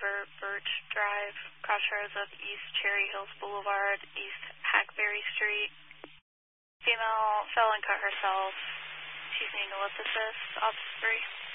River Birch Drive, crossroads of East Cherry Hills Boulevard, East Hackberry Street. Female fell and cut herself. She's needing ellipsis, Officer 3.